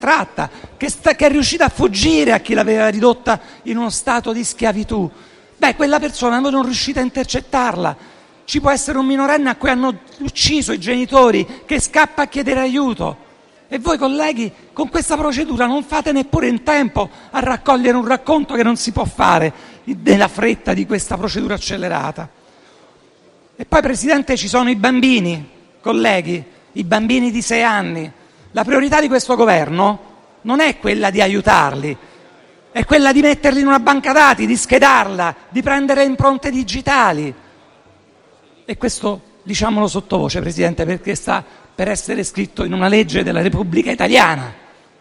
tratta, che è riuscita a fuggire a chi l'aveva ridotta in uno stato di schiavitù. Quella persona voi non riuscite a intercettarla. Ci può essere un minorenne a cui hanno ucciso i genitori che scappa a chiedere aiuto. E voi, colleghi, con questa procedura non fate neppure in tempo a raccogliere un racconto che non si può fare nella fretta di questa procedura accelerata. E poi, Presidente, ci sono i bambini, colleghi, i bambini di 6 anni. La priorità di questo governo non è quella di aiutarli, è quella di metterli in una banca dati, di schedarla, di prendere impronte digitali. E questo diciamolo sottovoce, Presidente, perché sta per essere scritto in una legge della Repubblica Italiana.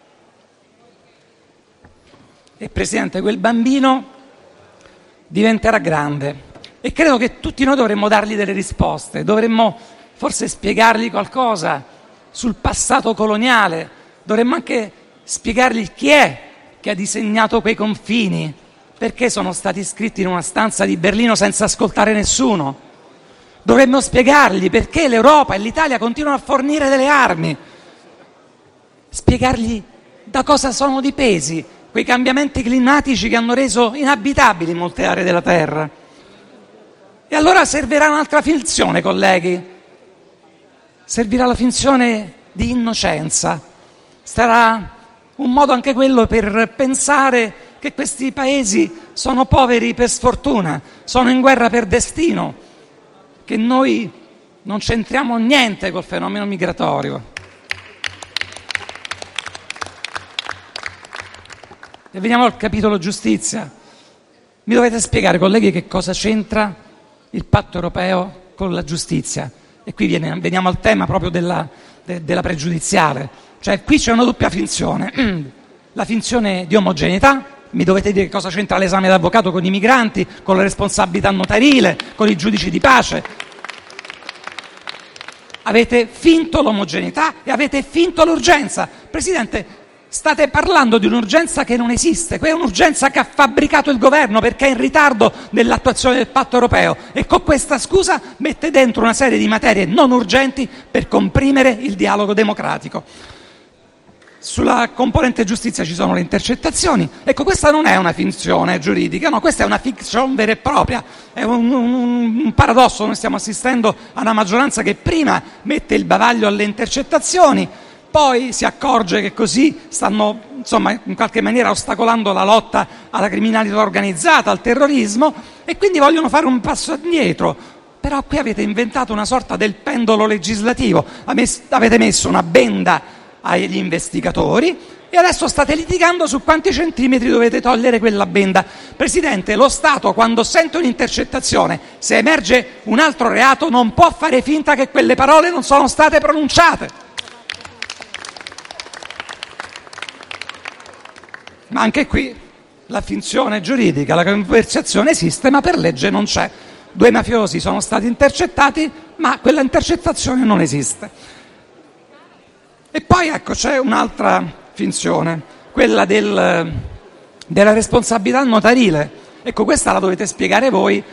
E Presidente, quel bambino diventerà grande e credo che tutti noi dovremmo dargli delle risposte, dovremmo forse spiegargli qualcosa sul passato coloniale, dovremmo anche spiegargli chi è che ha disegnato quei confini, perché sono stati scritti in una stanza di Berlino senza ascoltare nessuno. Dovremmo spiegargli perché l'Europa e l'Italia continuano a fornire delle armi, spiegargli da cosa sono dipesi quei cambiamenti climatici che hanno reso inabitabili molte aree della Terra. E allora servirà un'altra finzione, colleghi, servirà la finzione di innocenza. Sarà un modo anche quello per pensare che questi paesi sono poveri per sfortuna, sono in guerra per destino, che noi non c'entriamo niente col fenomeno migratorio. E veniamo al capitolo giustizia. Mi dovete spiegare, colleghi, che cosa c'entra il patto europeo con la giustizia. E qui veniamo al tema proprio della pregiudiziale. Cioè, qui c'è una doppia finzione. La finzione di omogeneità. Mi dovete dire cosa c'entra l'esame d'avvocato con i migranti, con la responsabilità notarile, con i giudici di pace. Avete finto l'omogeneità e avete finto l'urgenza. Presidente, state parlando di un'urgenza che non esiste, quella è un'urgenza che ha fabbricato il governo perché è in ritardo nell'attuazione del patto europeo e con questa scusa mette dentro una serie di materie non urgenti per comprimere il dialogo democratico. Sulla componente giustizia ci sono le intercettazioni. Ecco, questa non è una finzione giuridica, no, questa è una fiction vera e propria, è un paradosso. Noi stiamo assistendo a una maggioranza che prima mette il bavaglio alle intercettazioni, poi si accorge che così stanno, insomma, in qualche maniera ostacolando la lotta alla criminalità organizzata, al terrorismo, e quindi vogliono fare un passo indietro. Però qui avete inventato una sorta del pendolo legislativo, avete messo una benda agli investigatori e adesso state litigando su quanti centimetri dovete togliere quella benda. Presidente, lo Stato, quando sente un'intercettazione, se emerge un altro reato, non può fare finta che quelle parole non sono state pronunciate. Ma anche qui la finzione giuridica, la conversazione esiste, ma per legge non c'è. 2 mafiosi sono stati intercettati, ma quella intercettazione non esiste. E poi ecco, c'è un'altra finzione, quella della responsabilità notarile. Ecco, questa la dovete spiegare voi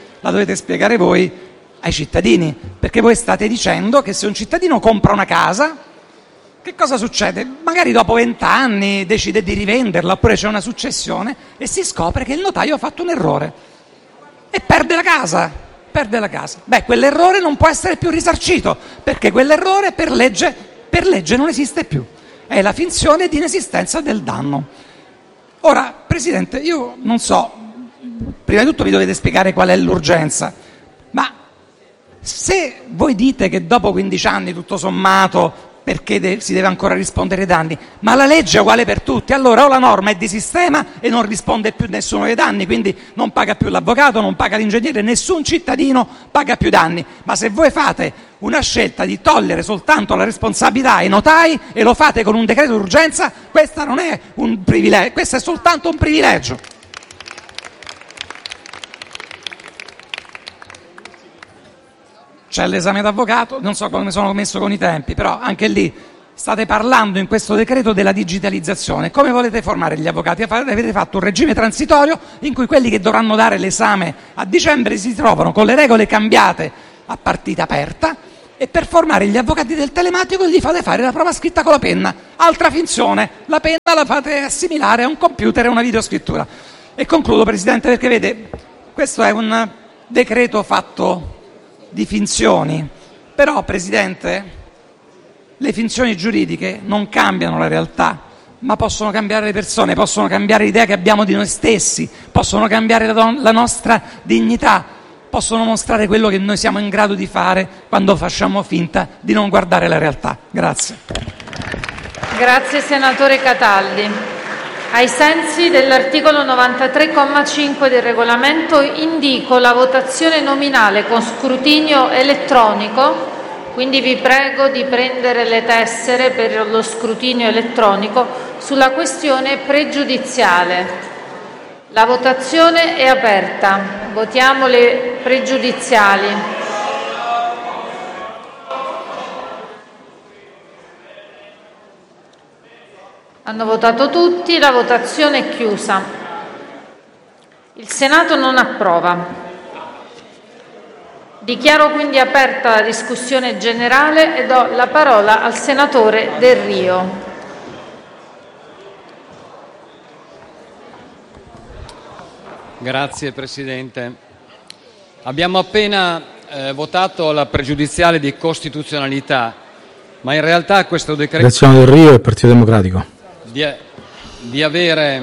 ai cittadini, perché voi state dicendo che se un cittadino compra una casa, che cosa succede? Magari dopo 20 anni decide di rivenderla, oppure c'è una successione e si scopre che il notaio ha fatto un errore e perde la casa. Quell'errore non può essere più risarcito, perché quell'errore per legge non esiste più, è la finzione di inesistenza del danno. Ora, Presidente, io non so, prima di tutto vi dovete spiegare qual è l'urgenza, ma se voi dite che dopo 15 anni, tutto sommato, perché si deve ancora rispondere ai danni, ma la legge è uguale per tutti, allora o la norma è di sistema e non risponde più nessuno ai danni, quindi non paga più l'avvocato, non paga l'ingegnere, nessun cittadino paga più danni. Ma se voi fate una scelta di togliere soltanto la responsabilità ai notai e lo fate con un decreto d'urgenza, questo non è un privilegio, questo è soltanto un privilegio. C'è l'esame d'avvocato, non so come sono messo con i tempi, però anche lì state parlando in questo decreto della digitalizzazione. Come volete formare gli avvocati? Avete fatto un regime transitorio in cui quelli che dovranno dare l'esame a dicembre si trovano con le regole cambiate a partita aperta e per formare gli avvocati del telematico gli fate fare la prova scritta con la penna. Altra finzione, la penna la fate assimilare a un computer e una videoscrittura. E concludo, Presidente, perché vede, questo è un decreto fatto di finzioni, però, Presidente, le finzioni giuridiche non cambiano la realtà, ma possono cambiare le persone, possono cambiare l'idea che abbiamo di noi stessi, possono cambiare la nostra dignità, possono mostrare quello che noi siamo in grado di fare quando facciamo finta di non guardare la realtà. Grazie. Grazie senatore Cataldi. Ai sensi dell'articolo 93,5 del regolamento indico la votazione nominale con scrutinio elettronico, quindi vi prego di prendere le tessere per lo scrutinio elettronico sulla questione pregiudiziale. La votazione è aperta. Votiamo le pregiudiziali. Hanno votato tutti, la votazione è chiusa. Il Senato non approva. Dichiaro quindi aperta la discussione generale e do la parola al senatore Del Rio. Grazie Presidente. Abbiamo appena votato la pregiudiziale di costituzionalità, ma in realtà questo decreto Del Rio e Partito Democratico. Di avere...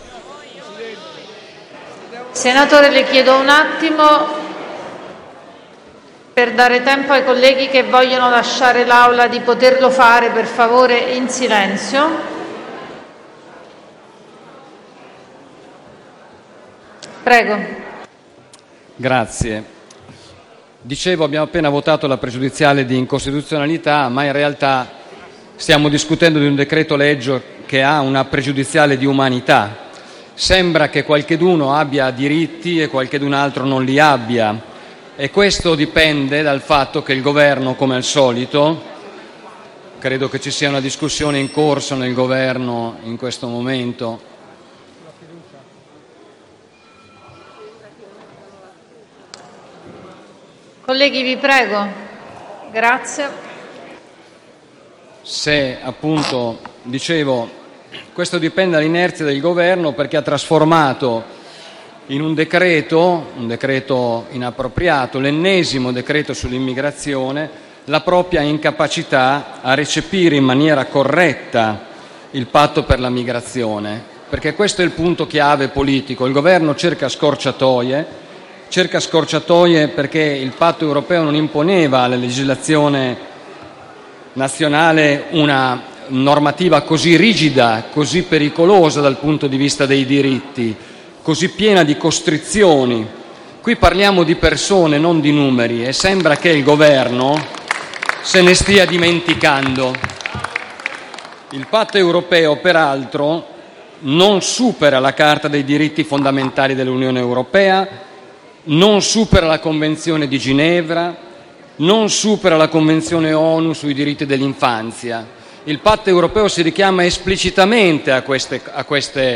Senatore, le chiedo un attimo per dare tempo ai colleghi che vogliono lasciare l'Aula di poterlo fare, per favore, in silenzio. Prego. Grazie. Dicevo, abbiamo appena votato la pregiudiziale di incostituzionalità, ma in realtà stiamo discutendo di un decreto legge che ha una pregiudiziale di umanità. Sembra che qualcheduno abbia diritti e qualchedun altro non li abbia, e questo dipende dal fatto che il governo, come al solito, credo che ci sia una discussione in corso nel governo in questo momento. Colleghi, vi prego. Grazie. Se appunto, dicevo, questo dipende dall'inerzia del governo, perché ha trasformato in un decreto inappropriato, l'ennesimo decreto sull'immigrazione, la propria incapacità a recepire in maniera corretta il patto per la migrazione, perché questo è il punto chiave politico. Il governo cerca scorciatoie perché il patto europeo non imponeva alla legislazione nazionale una normativa così rigida, così pericolosa dal punto di vista dei diritti, così piena di costrizioni. Qui parliamo di persone, non di numeri, e sembra che il governo se ne stia dimenticando. Il patto europeo, peraltro, non supera la Carta dei diritti fondamentali dell'Unione Europea, non supera la Convenzione di Ginevra, non supera la Convenzione ONU sui diritti dell'infanzia. Il patto europeo si richiama esplicitamente a questi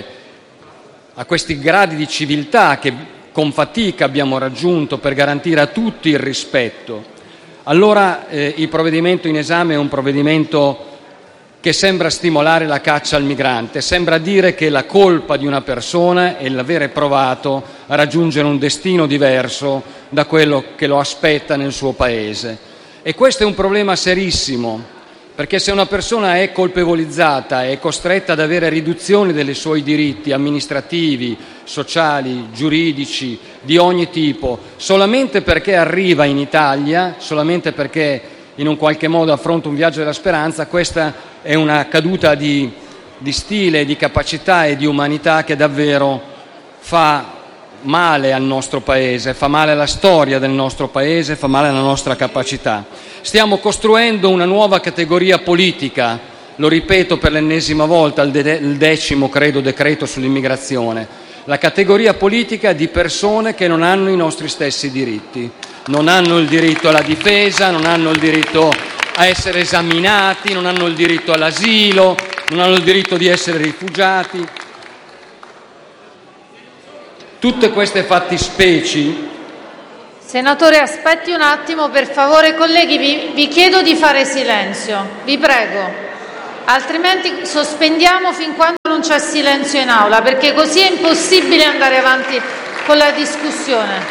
gradi di civiltà che con fatica abbiamo raggiunto per garantire a tutti il rispetto. Allora il provvedimento in esame è un provvedimento che sembra stimolare la caccia al migrante, sembra dire che la colpa di una persona è l'avere provato a raggiungere un destino diverso da quello che lo aspetta nel suo paese. E questo è un problema serissimo, perché se una persona è colpevolizzata, è costretta ad avere riduzioni dei suoi diritti amministrativi, sociali, giuridici, di ogni tipo, solamente perché arriva in Italia, solamente perché in un qualche modo affronta un viaggio della speranza, questa è una caduta di stile, di capacità e di umanità che davvero fa male al nostro Paese, fa male alla storia del nostro Paese, fa male alla nostra capacità. Stiamo costruendo una nuova categoria politica, lo ripeto per l'ennesima volta, il 10º, credo, decreto sull'immigrazione, la categoria politica di persone che non hanno i nostri stessi diritti. Non hanno il diritto alla difesa, non hanno il diritto a essere esaminati, non hanno il diritto all'asilo, non hanno il diritto di essere rifugiati. Tutte queste fattispecie Senatore, aspetti un attimo, per favore, colleghi, vi chiedo di fare silenzio, vi prego, altrimenti sospendiamo fin quando non c'è silenzio in aula, perché così è impossibile andare avanti con la discussione.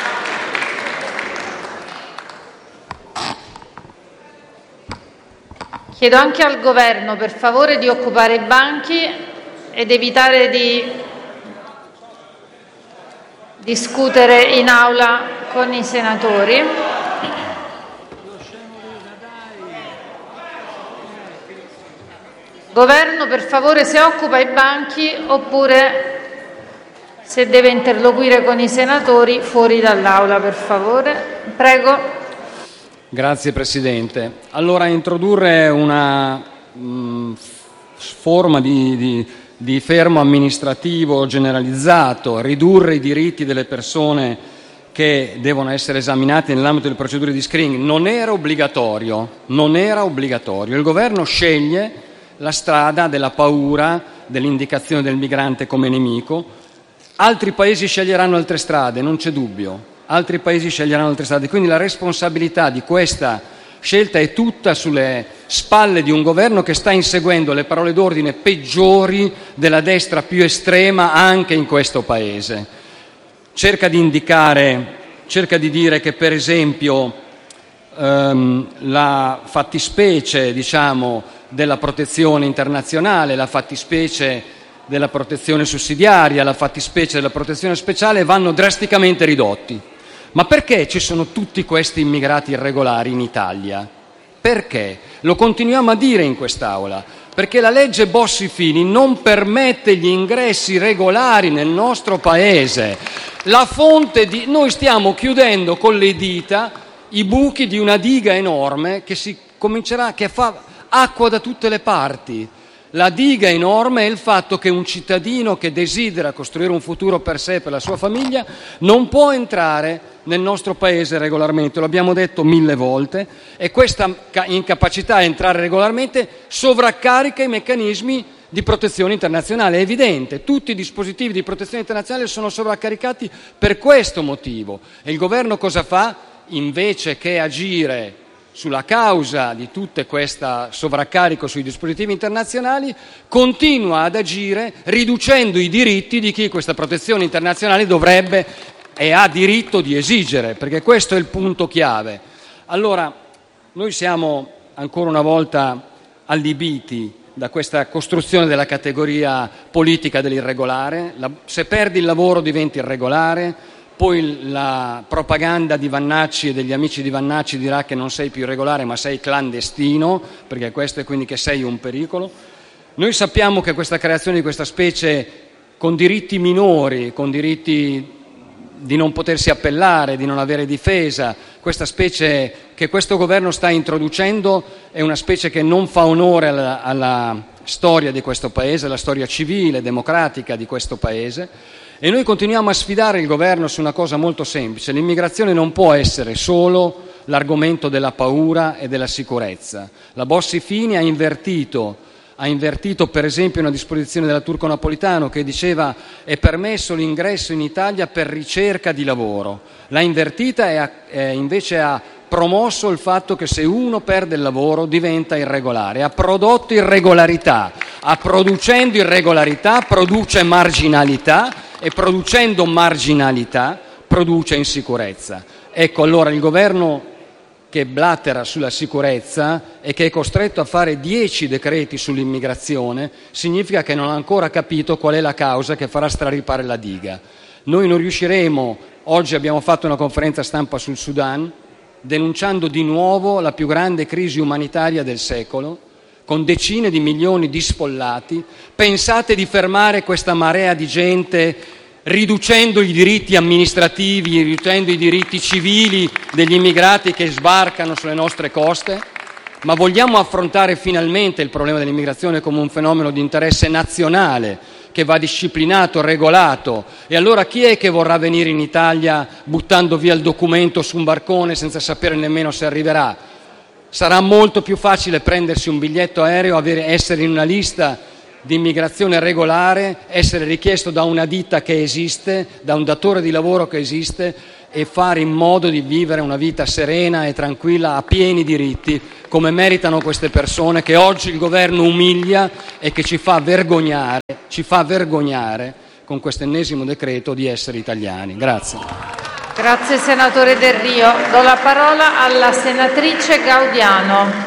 Chiedo anche al Governo, per favore, di occupare i banchi ed evitare di discutere in aula con i senatori. Governo, per favore, se occupa i banchi, oppure se deve interloquire con i senatori, fuori dall'aula, per favore. Prego. Grazie Presidente. Allora, introdurre una forma di fermo amministrativo generalizzato, ridurre i diritti delle persone che devono essere esaminate nell'ambito delle procedure di screening non era obbligatorio. Il Governo sceglie la strada della paura, dell'indicazione del migrante come nemico. Altri paesi sceglieranno altre strade, non c'è dubbio. Quindi la responsabilità di questa scelta è tutta sulle spalle di un governo che sta inseguendo le parole d'ordine peggiori della destra più estrema anche in questo Paese. Cerca di dire che, per esempio, la fattispecie, della protezione internazionale, la fattispecie della protezione sussidiaria, la fattispecie della protezione speciale vanno drasticamente ridotti. Ma perché ci sono tutti questi immigrati irregolari in Italia? Perché? Lo continuiamo a dire in quest'Aula. Perché la legge Bossi-Fini non permette gli ingressi regolari nel nostro Paese. Noi stiamo chiudendo con le dita i buchi di una diga enorme che fa acqua da tutte le parti. La diga enorme è il fatto che un cittadino che desidera costruire un futuro per sé e per la sua famiglia non può entrare nel nostro Paese regolarmente, lo abbiamo detto 1000 volte, e questa incapacità a entrare regolarmente sovraccarica i meccanismi di protezione internazionale. È evidente, tutti i dispositivi di protezione internazionale sono sovraccaricati per questo motivo. E il Governo cosa fa? Invece che agire sulla causa di tutta questa sovraccarico sui dispositivi internazionali, continua ad agire riducendo i diritti di chi questa protezione internazionale dovrebbe e ha diritto di esigere, perché questo è il punto chiave. Allora, noi siamo ancora una volta allibiti da questa costruzione della categoria politica dell'irregolare. Se perdi il lavoro diventi irregolare, poi la propaganda di Vannacci e degli amici di Vannacci dirà che non sei più irregolare ma sei clandestino, perché questo è, quindi, che sei un pericolo. Noi sappiamo che questa creazione di questa specie con diritti minori, con diritti di non potersi appellare, di non avere difesa, questa specie che questo governo sta introducendo è una specie che non fa onore alla storia di questo Paese, alla storia civile, democratica di questo Paese. E noi continuiamo a sfidare il governo su una cosa molto semplice: l'immigrazione non può essere solo l'argomento della paura e della sicurezza. La Bossi-Fini ha invertito per esempio una disposizione della Turco-Napolitano che diceva è permesso l'ingresso in Italia per ricerca di lavoro. L'ha invertita e invece ha promosso il fatto che se uno perde il lavoro diventa irregolare. Ha prodotto irregolarità, producendo irregolarità produce marginalità, e producendo marginalità produce insicurezza. Ecco, allora il governo che blatera sulla sicurezza e che è costretto a fare 10 decreti sull'immigrazione significa che non ha ancora capito qual è la causa che farà straripare la diga. Noi non riusciremo. Oggi abbiamo fatto una conferenza stampa sul Sudan denunciando di nuovo la più grande crisi umanitaria del secolo, con decine di milioni di sfollati. Pensate di fermare questa marea di gente riducendo i diritti amministrativi, riducendo i diritti civili degli immigrati che sbarcano sulle nostre coste? Ma vogliamo affrontare finalmente il problema dell'immigrazione come un fenomeno di interesse nazionale che va disciplinato, regolato? E allora chi è che vorrà venire in Italia buttando via il documento su un barcone senza sapere nemmeno se arriverà? Sarà molto più facile prendersi un biglietto aereo, essere in una lista di immigrazione regolare, essere richiesto da una ditta che esiste, da un datore di lavoro che esiste, e fare in modo di vivere una vita serena e tranquilla a pieni diritti, come meritano queste persone che oggi il governo umilia e che ci fa vergognare con questo ennesimo decreto di essere italiani. Grazie. Grazie senatore Del Rio. Do la parola alla senatrice Gaudiano.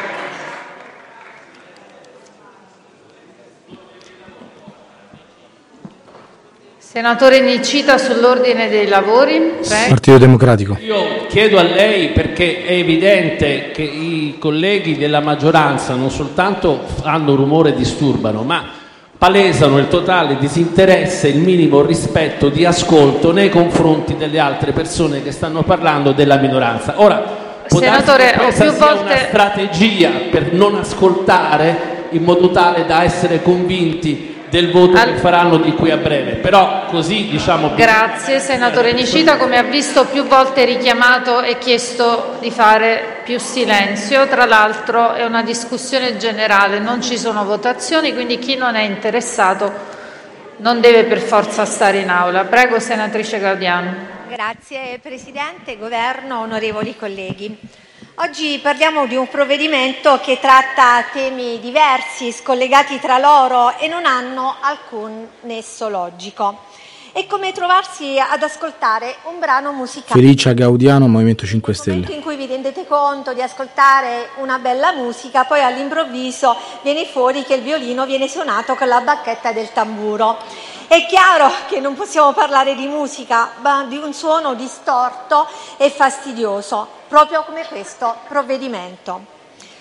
Senatore Nicita sull'ordine dei lavori. Prego. Partito Democratico. Io chiedo a lei, perché è evidente che i colleghi della maggioranza non soltanto fanno rumore e disturbano, ma palesano il totale disinteresse e il minimo rispetto di ascolto nei confronti delle altre persone che stanno parlando della minoranza. Ora, può senatore, darsi che questa sia una strategia per non ascoltare, in modo tale da essere convinti del voto che faranno di qui a breve, però così diciamo. Grazie senatore Nicita, come ha visto più volte richiamato e chiesto di fare più silenzio. Tra l'altro è una discussione generale, non ci sono votazioni, quindi chi non è interessato non deve per forza stare in aula. Prego senatrice Gaudiano. Grazie Presidente, Governo, onorevoli colleghi. Oggi parliamo di un provvedimento che tratta temi diversi, scollegati tra loro e non hanno alcun nesso logico. È come trovarsi ad ascoltare un brano musicale. Felicia Gaudiano, Movimento 5 Stelle. Nel momento in cui vi rendete conto di ascoltare una bella musica, poi all'improvviso viene fuori che il violino viene suonato con la bacchetta del tamburo. È chiaro che non possiamo parlare di musica, ma di un suono distorto e fastidioso, proprio come questo provvedimento.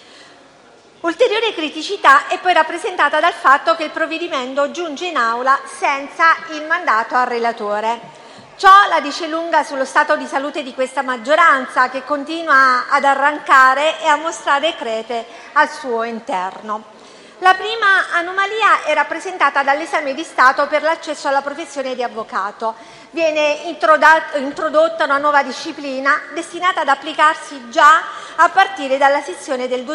Ulteriore criticità è poi rappresentata dal fatto che il provvedimento giunge in aula senza il mandato al relatore. Ciò la dice lunga sullo stato di salute di questa maggioranza, che continua ad arrancare e a mostrare crepe al suo interno. La prima anomalia è rappresentata dall'esame di Stato per l'accesso alla professione di avvocato. Viene introdotta una nuova disciplina destinata ad applicarsi già a partire dalla sessione del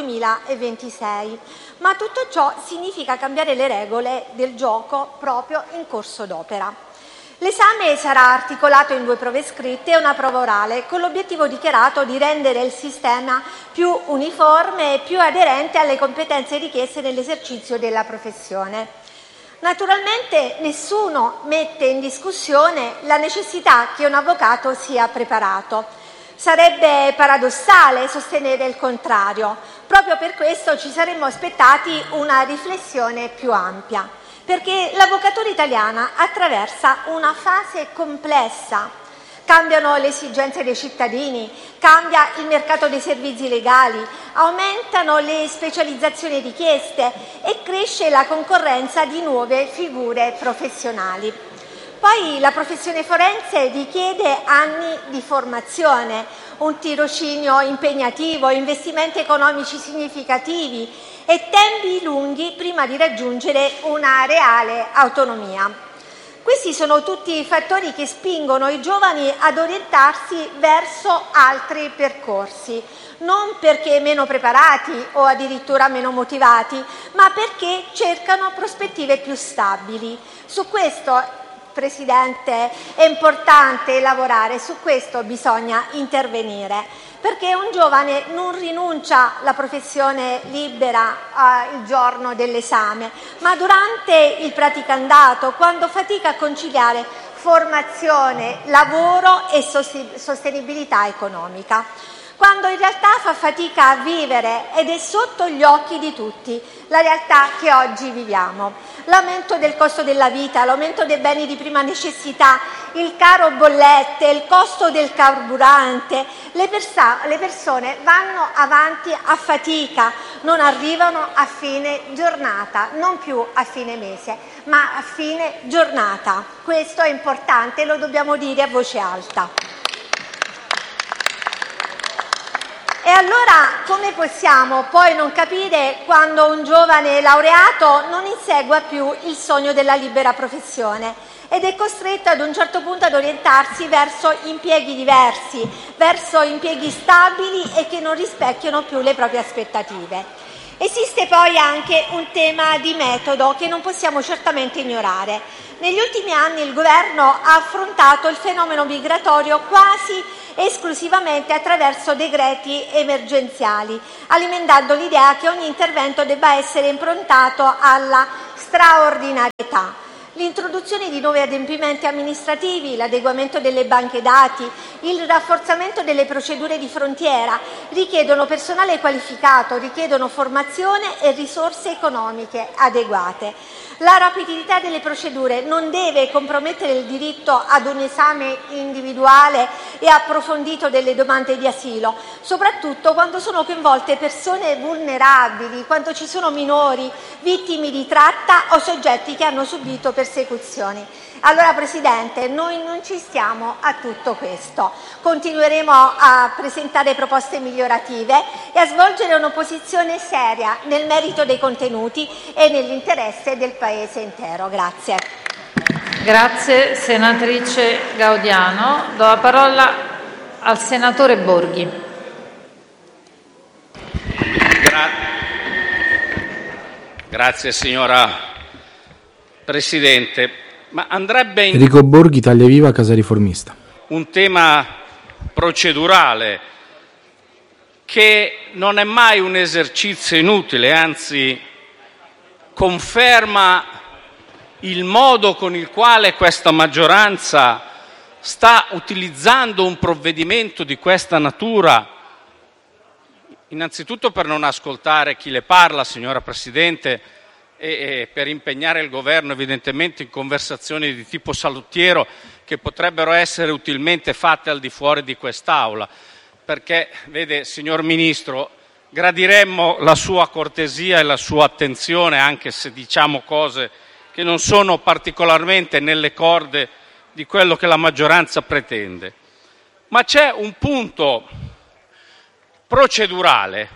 2026. Ma tutto ciò significa cambiare le regole del gioco proprio in corso d'opera. L'esame sarà articolato in 2 prove scritte e una prova orale, con l'obiettivo dichiarato di rendere il sistema più uniforme e più aderente alle competenze richieste nell'esercizio della professione. Naturalmente nessuno mette in discussione la necessità che un avvocato sia preparato. Sarebbe paradossale sostenere il contrario. Proprio per questo ci saremmo aspettati una riflessione più ampia. Perché l'avvocatura italiana attraversa una fase complessa. Cambiano le esigenze dei cittadini, cambia il mercato dei servizi legali, aumentano le specializzazioni richieste e cresce la concorrenza di nuove figure professionali. Poi la professione forense richiede anni di formazione, un tirocinio impegnativo, investimenti economici significativi e tempi lunghi prima di raggiungere una reale autonomia. Questi sono tutti fattori che spingono i giovani ad orientarsi verso altri percorsi, non perché meno preparati o addirittura meno motivati, ma perché cercano prospettive più stabili. Su questo, Presidente, è importante lavorare, su questo bisogna intervenire, perché un giovane non rinuncia alla professione libera il giorno dell'esame, ma durante il praticandato, quando fatica a conciliare formazione, lavoro e sostenibilità economica. Quando in realtà fa fatica a vivere ed è sotto gli occhi di tutti la realtà che oggi viviamo. L'aumento del costo della vita, l'aumento dei beni di prima necessità, il caro bollette, il costo del carburante, le persone vanno avanti a fatica, non arrivano a fine giornata, non più a fine mese, ma a fine giornata. Questo è importante, lo dobbiamo dire a voce alta. E allora come possiamo poi non capire quando un giovane laureato non insegua più il sogno della libera professione ed è costretto ad un certo punto ad orientarsi verso impieghi diversi, verso impieghi stabili e che non rispecchiano più le proprie aspettative? Esiste poi anche un tema di metodo che non possiamo certamente ignorare. Negli ultimi anni il Governo ha affrontato il fenomeno migratorio quasi esclusivamente attraverso decreti emergenziali, alimentando l'idea che ogni intervento debba essere improntato alla straordinarietà. L'introduzione di nuovi adempimenti amministrativi, l'adeguamento delle banche dati, il rafforzamento delle procedure di frontiera richiedono personale qualificato, richiedono formazione e risorse economiche adeguate. La rapidità delle procedure non deve compromettere il diritto ad un esame individuale e approfondito delle domande di asilo, soprattutto quando sono coinvolte persone vulnerabili, quando ci sono minori, vittime di tratta o soggetti che hanno subito persecuzioni. Allora, Presidente, noi non ci stiamo a tutto questo. Continueremo a presentare proposte migliorative e a svolgere un'opposizione seria nel merito dei contenuti e nell'interesse del Paese intero. Grazie. Grazie senatrice Gaudiano. Do la parola al senatore Borghi. Grazie signora Presidente. Ma andrebbe in Enrico Borghi, Italia Viva, Casa Riformista. un tema procedurale che non è mai un esercizio inutile, anzi conferma il modo con il quale questa maggioranza sta utilizzando un provvedimento di questa natura, innanzitutto per non ascoltare chi le parla, signora Presidente, e per impegnare il Governo evidentemente in conversazioni di tipo saluttiero che potrebbero essere utilmente fatte al di fuori di quest'Aula. Perché, vede, signor Ministro, gradiremmo la sua cortesia e la sua attenzione, anche se diciamo cose che non sono particolarmente nelle corde di quello che la maggioranza pretende. Ma c'è un punto procedurale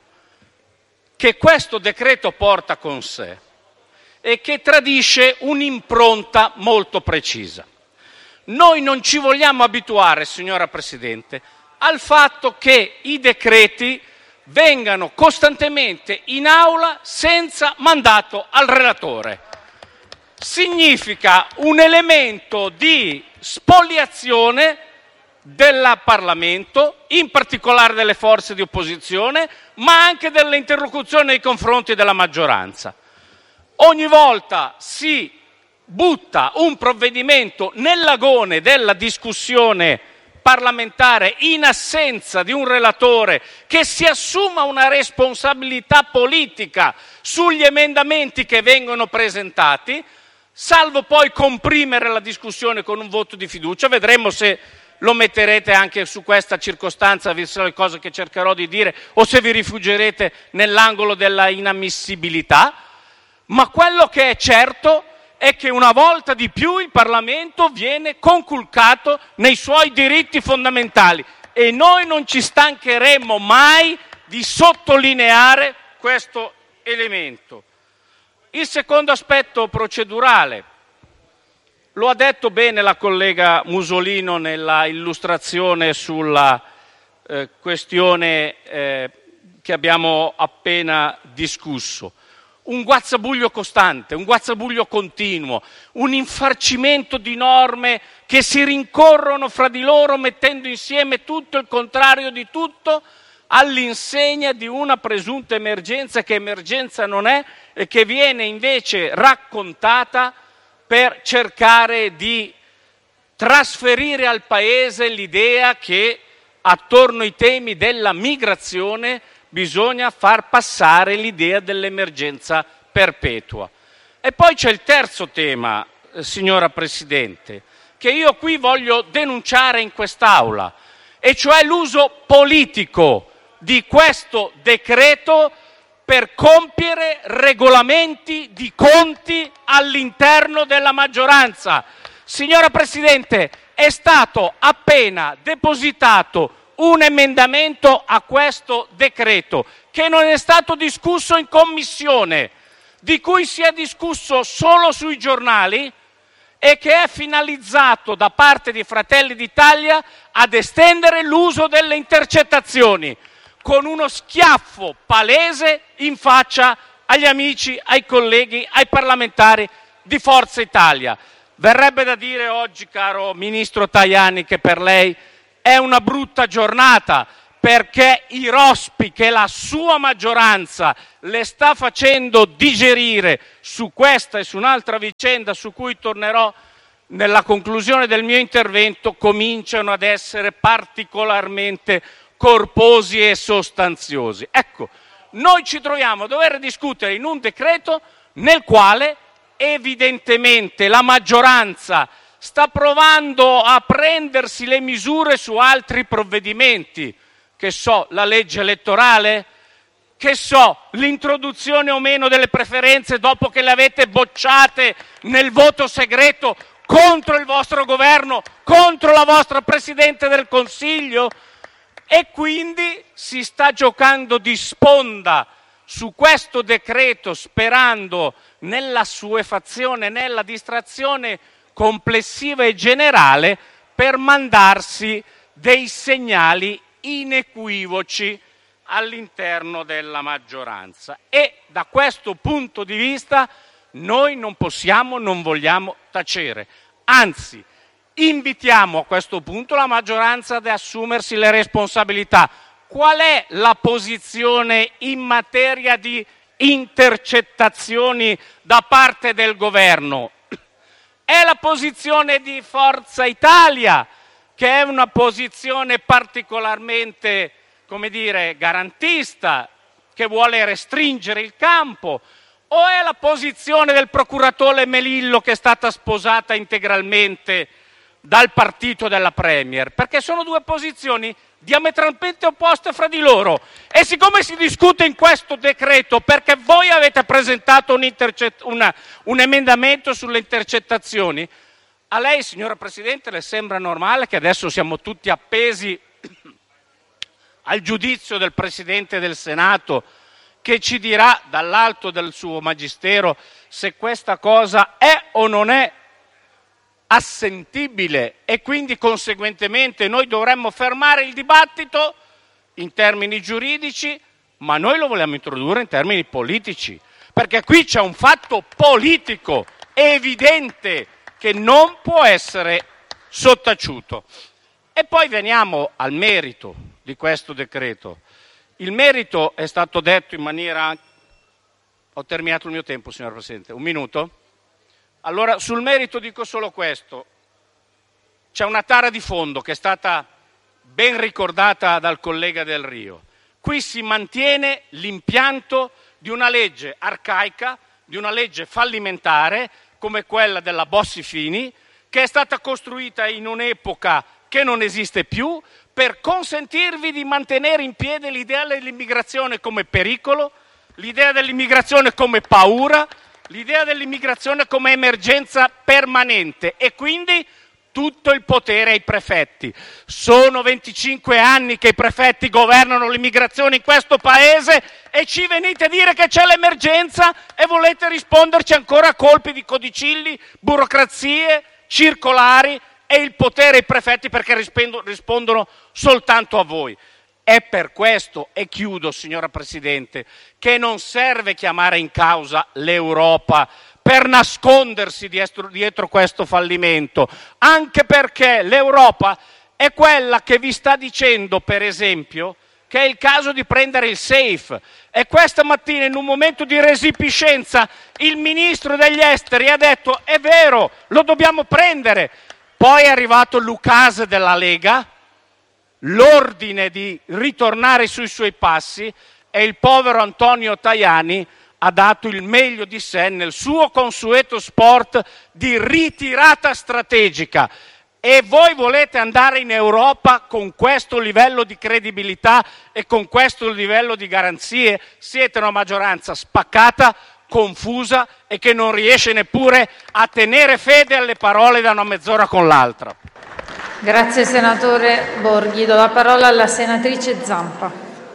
che questo decreto porta con sé e che tradisce un'impronta molto precisa. Noi non ci vogliamo abituare, signora Presidente, al fatto che i decreti vengano costantemente in aula senza mandato al relatore. Significa un elemento di spoliazione del Parlamento, in particolare delle forze di opposizione, ma anche delle interlocuzioni nei confronti della maggioranza. Ogni volta si butta un provvedimento nell'agone della discussione parlamentare in assenza di un relatore che si assuma una responsabilità politica sugli emendamenti che vengono presentati, salvo poi comprimere la discussione con un voto di fiducia. Vedremo se lo metterete anche su questa circostanza, viste le cose che cercherò di dire, o se vi rifugierete nell'angolo della inammissibilità. Ma quello che è certo è che una volta di più il Parlamento viene conculcato nei suoi diritti fondamentali e noi non ci stancheremo mai di sottolineare questo elemento. Il secondo aspetto procedurale, lo ha detto bene la collega Musolino nella illustrazione sulla questione che abbiamo appena discusso. Un guazzabuglio costante, un guazzabuglio continuo, un infarcimento di norme che si rincorrono fra di loro mettendo insieme tutto il contrario di tutto all'insegna di una presunta emergenza che emergenza non è e che viene invece raccontata per cercare di trasferire al Paese l'idea che attorno ai temi della migrazione bisogna far passare l'idea dell'emergenza perpetua. E poi c'è il terzo tema, signora Presidente, che io qui voglio denunciare in quest'Aula, e cioè l'uso politico di questo decreto per compiere regolamenti di conti all'interno della maggioranza. Signora Presidente, è stato appena depositato un emendamento a questo decreto che non è stato discusso in Commissione, di cui si è discusso solo sui giornali e che è finalizzato da parte di Fratelli d'Italia ad estendere l'uso delle intercettazioni. con uno schiaffo palese in faccia agli amici, ai colleghi, ai parlamentari di Forza Italia. Verrebbe da dire oggi, caro ministro Tajani, che per lei è una brutta giornata, perché i rospi che la sua maggioranza le sta facendo digerire su questa e su un'altra vicenda, su cui tornerò nella conclusione del mio intervento, cominciano ad essere particolarmente corposi e sostanziosi. Ecco, noi ci troviamo a dover discutere in un decreto nel quale evidentemente la maggioranza sta provando a prendersi le misure su altri provvedimenti, che so, la legge elettorale, che so, l'introduzione o meno delle preferenze dopo che le avete bocciate nel voto segreto contro il vostro governo, contro la vostra Presidente del Consiglio, e quindi si sta giocando di sponda su questo decreto, sperando nella assuefazione, nella distrazione complessiva e generale, per mandarsi dei segnali inequivoci all'interno della maggioranza. E da questo punto di vista noi non possiamo, non vogliamo tacere. Anzi, invitiamo a questo punto la maggioranza ad assumersi le responsabilità. Qual è la posizione in materia di intercettazioni da parte del governo? È la posizione di Forza Italia, che è una posizione particolarmente, come dire, garantista, che vuole restringere il campo, o è la posizione del procuratore Melillo, che è stata sposata integralmente dal partito della Premier? Perché sono due posizioni diametralmente opposte fra di loro, e siccome si discute in questo decreto perché voi avete presentato un emendamento sulle intercettazioni, a lei, signora Presidente, le sembra normale che adesso siamo tutti appesi al giudizio del Presidente del Senato, che ci dirà dall'alto del suo magistero se questa cosa è o non è assentibile, e quindi conseguentemente noi dovremmo fermare il dibattito in termini giuridici, ma noi lo vogliamo introdurre in termini politici, perché qui c'è un fatto politico evidente che non può essere sottaciuto. E poi veniamo al merito di questo decreto. Il merito è stato detto in maniera... Ho terminato il mio tempo, signor Presidente. Un minuto? Allora, sul merito dico solo questo. C'è una tara di fondo che è stata ben ricordata dal collega Del Rio. Qui si mantiene l'impianto di una legge arcaica, di una legge fallimentare, come quella della Bossi-Fini, che è stata costruita in un'epoca che non esiste più, per consentirvi di mantenere in piedi l'idea dell'immigrazione come pericolo, l'idea dell'immigrazione come paura, l'idea dell'immigrazione come emergenza permanente, e quindi tutto il potere ai prefetti. Sono 25 anni che i prefetti governano l'immigrazione in questo paese e ci venite a dire che c'è l'emergenza e volete risponderci ancora a colpi di codicilli, burocrazie, circolari e il potere ai prefetti, perché rispondono soltanto a voi. È per questo, e chiudo signora Presidente, che non serve chiamare in causa l'Europa per nascondersi dietro questo fallimento, anche perché l'Europa è quella che vi sta dicendo, per esempio, che è il caso di prendere il SAFE, e questa mattina, in un momento di resipiscenza, il ministro degli esteri ha detto: è vero, lo dobbiamo prendere. Poi è arrivato l'ukase della Lega, l'ordine di ritornare sui suoi passi, e il povero Antonio Tajani ha dato il meglio di sé nel suo consueto sport di ritirata strategica. E voi volete andare in Europa con questo livello di credibilità e con questo livello di garanzie? Siete una maggioranza spaccata, confusa e che non riesce neppure a tenere fede alle parole da una mezz'ora con l'altra. Grazie senatore Borghi. Do la parola alla senatrice Zampa.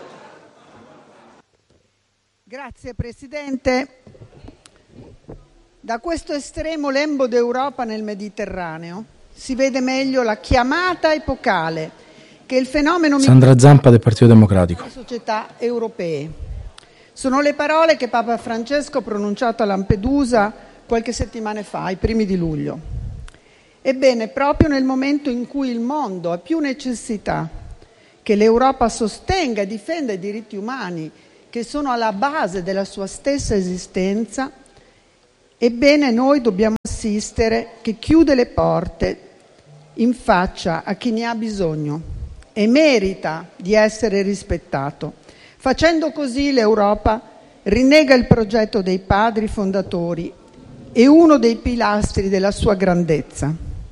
Grazie Presidente. Da questo estremo lembo d'Europa nel Mediterraneo si vede meglio la chiamata epocale che il fenomeno Sandra Zampa del Partito Democratico. delle società europee. Sono le parole che Papa Francesco ha pronunciato a Lampedusa qualche settimana fa, ai primi di luglio. Ebbene, proprio nel momento in cui il mondo ha più necessità che l'Europa sostenga e difenda i diritti umani che sono alla base della sua stessa esistenza, ebbene noi dobbiamo assistere che chiude le porte in faccia a chi ne ha bisogno e merita di essere rispettato. Facendo così l'Europa rinnega il progetto dei padri fondatori e uno dei pilastri della sua grandezza.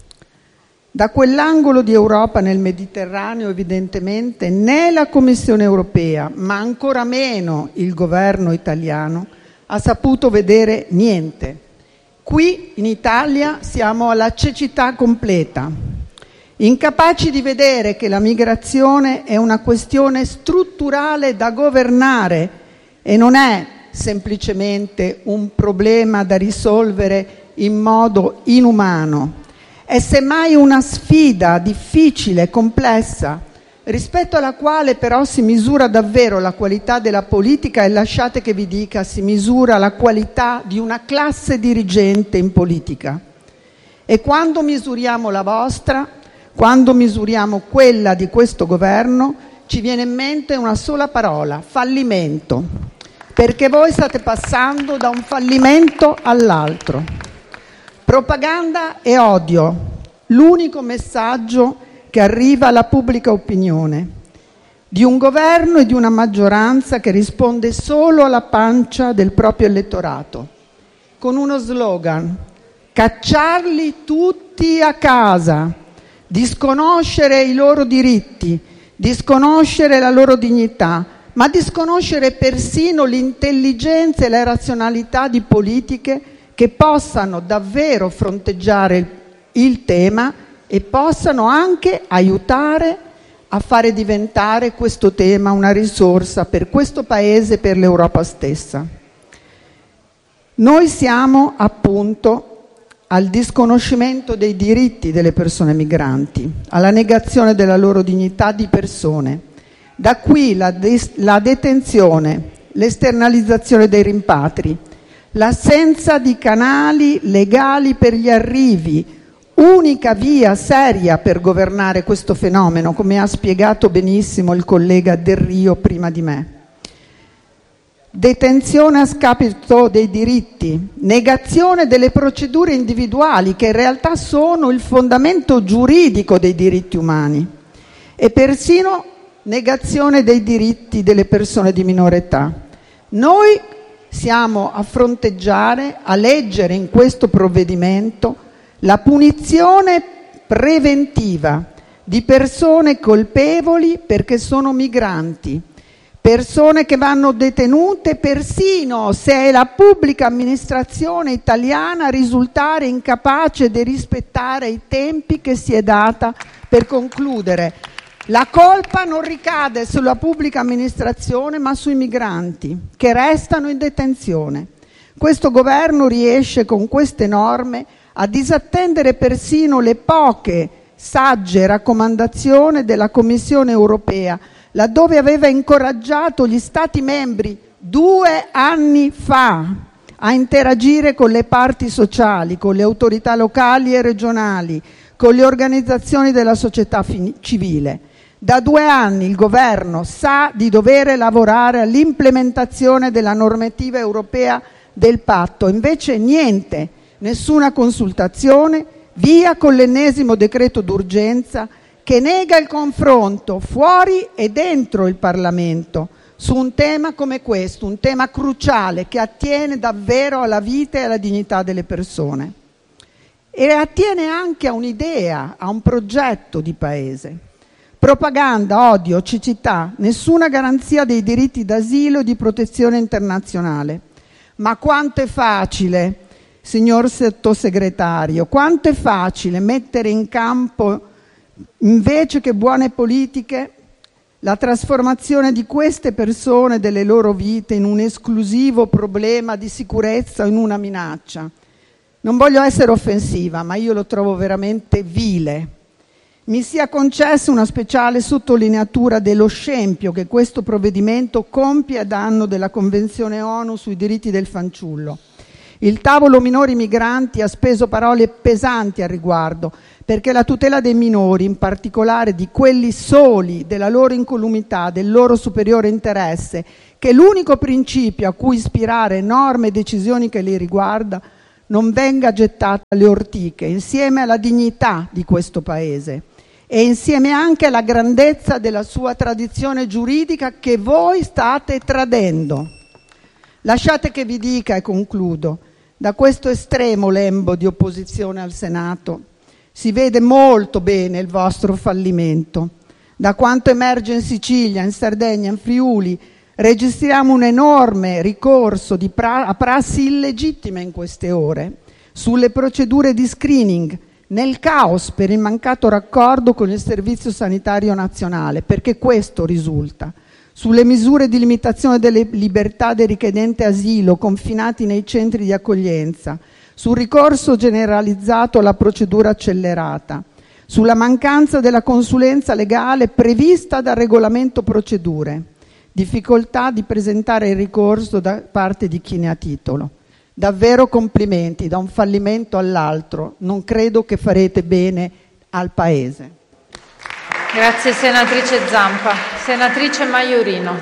Da quell'angolo di Europa nel Mediterraneo, evidentemente, né la Commissione europea, ma ancora meno il governo italiano, ha saputo vedere niente. Qui in Italia siamo alla cecità completa, incapaci di vedere che la migrazione è una questione strutturale da governare e non è semplicemente un problema da risolvere in modo inumano. È semmai una sfida difficile, complessa, rispetto alla quale però si misura davvero la qualità della politica e, lasciate che vi dica, si misura la qualità di una classe dirigente in politica. E quando misuriamo la vostra, quando misuriamo quella di questo governo, ci viene in mente una sola parola: fallimento, perché voi state passando da un fallimento all'altro. Propaganda e odio, l'unico messaggio che arriva alla pubblica opinione di un governo e di una maggioranza che risponde solo alla pancia del proprio elettorato, con uno slogan: cacciarli tutti a casa, disconoscere i loro diritti, disconoscere la loro dignità, ma disconoscere persino l'intelligenza e la razionalità di politiche che possano davvero fronteggiare il tema e possano anche aiutare a fare diventare questo tema una risorsa per questo Paese e per l'Europa stessa. Noi siamo appunto al disconoscimento dei diritti delle persone migranti, alla negazione della loro dignità di persone. Da qui la detenzione, l'esternalizzazione dei rimpatri, l'assenza di canali legali per gli arrivi, unica via seria per governare questo fenomeno, come ha spiegato benissimo il collega Delrio prima di me. Detenzione a scapito dei diritti, negazione delle procedure individuali che in realtà sono il fondamento giuridico dei diritti umani e persino negazione dei diritti delle persone di minore età. Noi siamo a fronteggiare, a leggere in questo provvedimento la punizione preventiva di persone colpevoli perché sono migranti, persone che vanno detenute persino se è la pubblica amministrazione italiana a risultare incapace di rispettare i tempi che si è data per concludere. La colpa non ricade sulla pubblica amministrazione ma sui migranti che restano in detenzione. Questo governo riesce con queste norme a disattendere persino le poche sagge raccomandazioni della Commissione europea, laddove aveva incoraggiato gli Stati membri 2 anni fa a interagire con le parti sociali, con le autorità locali e regionali, con le organizzazioni della società civile. Da 2 anni il governo sa di dover lavorare all'implementazione della normativa europea del patto, invece niente, nessuna consultazione, via con l'ennesimo decreto d'urgenza che nega il confronto fuori e dentro il Parlamento su un tema come questo, un tema cruciale che attiene davvero alla vita e alla dignità delle persone e attiene anche a un'idea, a un progetto di paese. Propaganda, odio, cecità, nessuna garanzia dei diritti d'asilo e di protezione internazionale. Ma quanto è facile, signor sottosegretario, quanto è facile mettere in campo, invece che buone politiche, la trasformazione di queste persone, delle loro vite, in un esclusivo problema di sicurezza o in una minaccia. Non voglio essere offensiva, ma io lo trovo veramente vile. Mi sia concessa una speciale sottolineatura dello scempio che questo provvedimento compie a danno della Convenzione ONU sui diritti del fanciullo. Il tavolo minori migranti ha speso parole pesanti al riguardo, perché la tutela dei minori, in particolare di quelli soli, della loro incolumità, del loro superiore interesse, che è l'unico principio a cui ispirare norme e decisioni che li riguarda, non venga gettata alle ortiche, insieme alla dignità di questo Paese e insieme anche alla grandezza della sua tradizione giuridica che voi state tradendo. Lasciate che vi dica, e concludo, da questo estremo lembo di opposizione al Senato si vede molto bene il vostro fallimento. Da quanto emerge in Sicilia, in Sardegna, in Friuli, registriamo un enorme ricorso a prassi illegittime in queste ore, sulle procedure di screening, nel caos per il mancato raccordo con il Servizio Sanitario Nazionale, perché questo risulta, sulle misure di limitazione delle libertà dei richiedenti asilo confinati nei centri di accoglienza, sul ricorso generalizzato alla procedura accelerata, sulla mancanza della consulenza legale prevista dal regolamento procedure, difficoltà di presentare il ricorso da parte di chi ne ha titolo. Davvero complimenti, da un fallimento all'altro. Non credo che farete bene al Paese. Grazie senatrice Zampa. Senatrice Maiorino.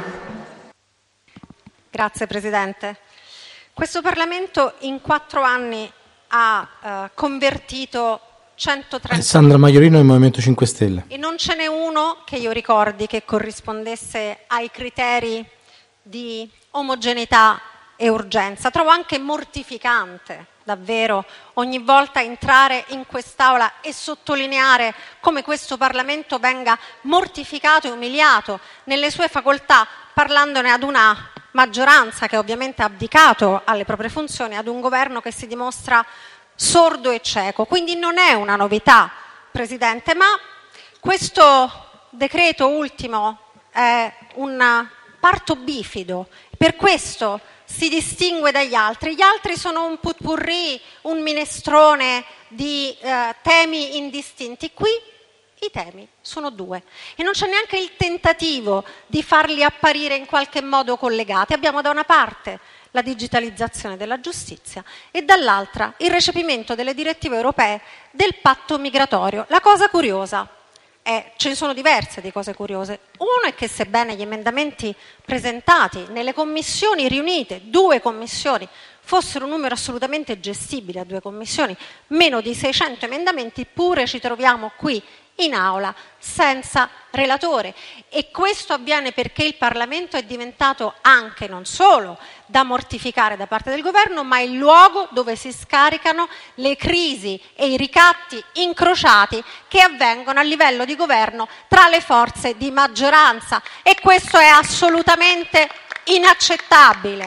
Grazie Presidente. Questo Parlamento in 4 anni ha convertito 130... Alessandra Maiorino del Movimento 5 Stelle. E non ce n'è uno che io ricordi che corrispondesse ai criteri di omogeneità e urgenza. Trovo anche mortificante, davvero, ogni volta entrare in quest'Aula e sottolineare come questo Parlamento venga mortificato e umiliato nelle sue facoltà, parlandone ad una maggioranza che ovviamente ha abdicato alle proprie funzioni, ad un governo che si dimostra sordo e cieco. Quindi non è una novità, Presidente, ma questo decreto ultimo è un parto bifido. Per questo si distingue dagli altri. Gli altri sono un potpourri, un minestrone di temi indistinti. Qui i temi sono 2 e non c'è neanche il tentativo di farli apparire in qualche modo collegati. Abbiamo da una parte la digitalizzazione della giustizia e dall'altra il recepimento delle direttive europee del patto migratorio. La cosa curiosa ce ne sono diverse di cose curiose. Uno è che sebbene gli emendamenti presentati nelle commissioni riunite, 2 commissioni, fossero un numero assolutamente gestibile a 2 commissioni, meno di 600 emendamenti, pure ci troviamo qui in aula senza relatore. E questo avviene perché il Parlamento è diventato anche, non solo da mortificare da parte del governo, ma il luogo dove si scaricano le crisi e i ricatti incrociati che avvengono a livello di governo tra le forze di maggioranza, e questo è assolutamente inaccettabile.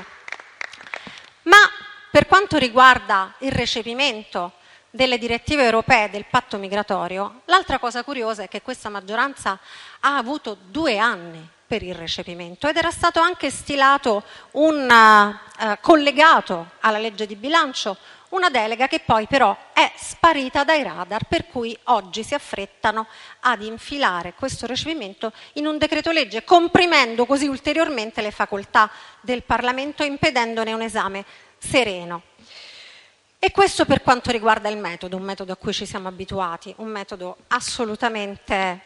Ma per quanto riguarda il recepimento delle direttive europee del patto migratorio, l'altra cosa curiosa è che questa maggioranza ha avuto 2 anni per il recepimento ed era stato anche stilato un collegato alla legge di bilancio, una delega che poi però è sparita dai radar, per cui oggi si affrettano ad infilare questo recepimento in un decreto legge, comprimendo così ulteriormente le facoltà del Parlamento e impedendone un esame sereno. E questo per quanto riguarda il metodo, un metodo a cui ci siamo abituati, un metodo assolutamente,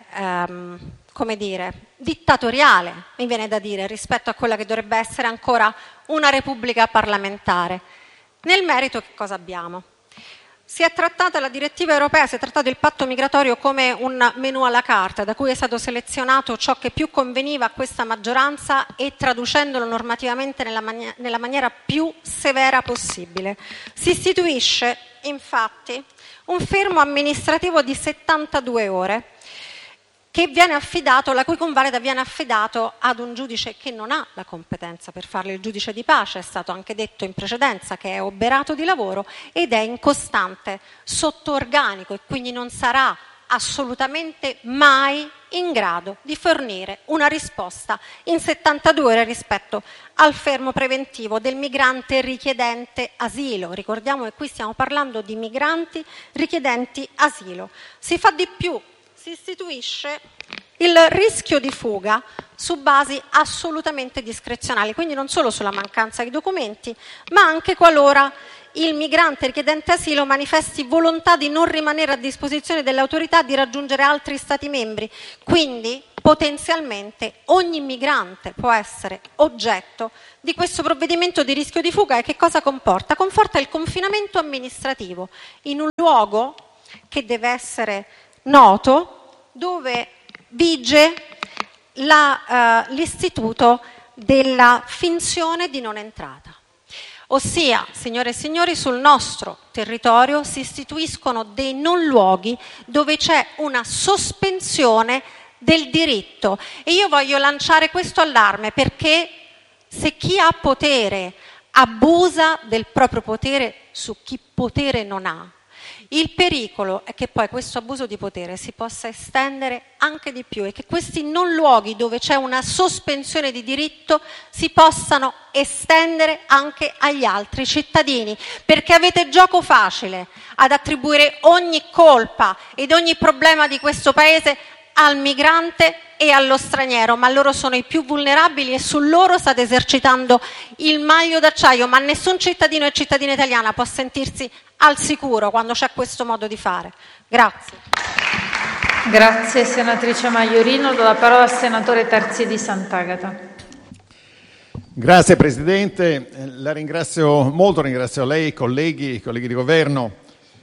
dittatoriale, mi viene da dire, rispetto a quella che dovrebbe essere ancora una repubblica parlamentare. Nel merito che cosa abbiamo? Si è trattata la direttiva europea, si è trattato il patto migratorio come un menù alla carta, da cui è stato selezionato ciò che più conveniva a questa maggioranza e traducendolo normativamente nella maniera più severa possibile. Si istituisce, infatti, un fermo amministrativo di 72 ore, che viene affidato, la cui convalida viene affidato ad un giudice che non ha la competenza per farlo, il giudice di pace, è stato anche detto in precedenza che è oberato di lavoro ed è in costante sottoorganico e quindi non sarà assolutamente mai in grado di fornire una risposta in 72 ore rispetto al fermo preventivo del migrante richiedente asilo. Ricordiamo che qui stiamo parlando di migranti richiedenti asilo. Si fa di più. si istituisce il rischio di fuga su basi assolutamente discrezionali, quindi non solo sulla mancanza di documenti, ma anche qualora il migrante richiedente asilo manifesti volontà di non rimanere a disposizione delle autorità di raggiungere altri Stati membri. Quindi potenzialmente ogni migrante può essere oggetto di questo provvedimento di rischio di fuga. E che cosa comporta? Comporta il confinamento amministrativo in un luogo che deve essere noto, dove vige l'istituto della finzione di non entrata. Ossia, signore e signori, sul nostro territorio si istituiscono dei non luoghi dove c'è una sospensione del diritto. E io voglio lanciare questo allarme, perché se chi ha potere abusa del proprio potere su chi potere non ha, il pericolo è che poi questo abuso di potere si possa estendere anche di più e che questi non luoghi dove c'è una sospensione di diritto si possano estendere anche agli altri cittadini, perché avete gioco facile ad attribuire ogni colpa ed ogni problema di questo paese al migrante e allo straniero, ma loro sono i più vulnerabili e su loro state esercitando il maglio d'acciaio, ma nessun cittadino e cittadina italiana può sentirsi al sicuro quando c'è questo modo di fare. Grazie. Grazie senatrice Maiorino, do la parola al senatore Terzi di Sant'Agata. Grazie Presidente, la ringrazio molto, ringrazio lei, colleghi di governo